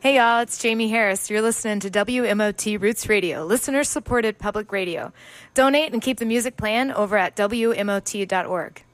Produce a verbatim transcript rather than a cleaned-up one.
Hey y'all, it's Jamie Harris. You're listening to W M O T Roots Radio, listener-supported public radio. Donate and keep the music playing over at W M O T dot org.